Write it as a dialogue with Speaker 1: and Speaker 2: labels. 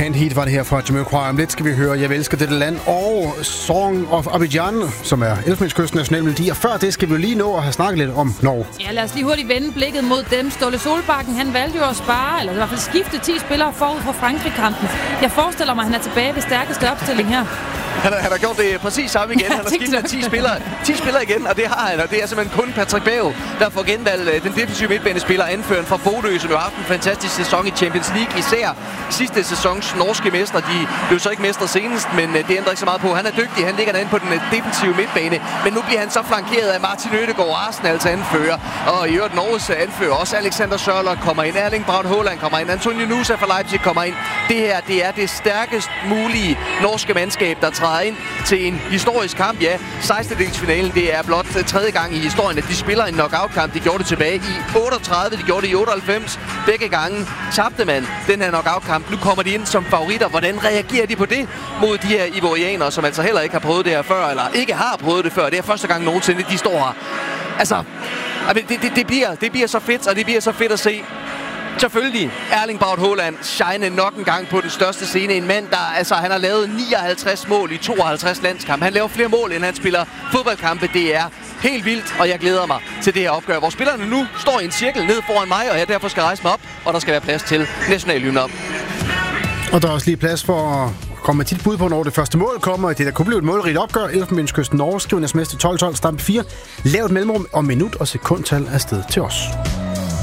Speaker 1: Can't Heat var det her fra Jamiroquai. Om lidt skal vi høre Jeg elsker dette land og Song of Abidjan, som er Elfenbenskystens nationale melodi. Og før det skal vi jo lige nå at have snakket lidt om Norge.
Speaker 2: Ja, lad os lige hurtigt vende blikket mod dem. Ståle Solbakken, han valgte jo at spare, eller i hvert fald skifte 10 spillere forud for Frankrig-kampen. Jeg forestiller mig, at han er tilbage ved stærkeste opstilling her.
Speaker 3: Han har gjort det præcis samme igen. Han har skiftet 10 spillere igen, og det har han. Og det er simpelthen kun Patrick Berg, der får genvalgt den defensive midtbanespiller, anføreren fra Bodø, som jo har haft en fantastisk sæson i Champions League. Især sidste sæsons norske mestre. De blev så ikke mestre senest, men det ændrer ikke så meget på. Han er dygtig, han ligger derinde på den defensive midtbane. Men nu bliver han så flankeret af Martin Ødegaard, Arsenals anfører. Og i øvrigt Norges anfører også. Alexander Sørloth kommer ind, Erling Braut Haaland kommer ind, Antonio Nusa fra Leipzig kommer ind. Det her, det er det stærkest mulige norske mandskab, der træder ind til en historisk kamp. Ja, 16-delsfinalen, det er blot tredje gang i historien, at de spiller en knockout-kamp. De gjorde det tilbage i 38, de gjorde det i 98. Begge gange tabte man den her knockout-kamp. Nu kommer de ind som favoritter. Hvordan reagerer de på det mod de her ivorianere, som altså heller ikke har prøvet det her før, eller ikke har prøvet det før? Det er første gang nogensinde, de står her. Altså, det bliver så fedt, og det bliver så fedt at se. Selvfølgelig Erling Braut Haaland shine nok en gang på den største scene. En mand, der han har lavet 59 mål i 52 landskampe. Han laver flere mål, end han spiller fodboldkampe. Det er helt vildt, og jeg glæder mig til det her opgør, hvor spillerne nu står i en cirkel ned foran mig, og jeg derfor skal rejse mig op, og der skal være plads til nationalhymnen op.
Speaker 1: Og der er også lige plads for at komme med dit bud på, når det første mål kommer. Det der kunne blive et målrigt opgør. Elfenbenskysten Norge skriver næstmester 12-12 stampe 4. Lav et mellemrum om minut og sekundtal afsted til os.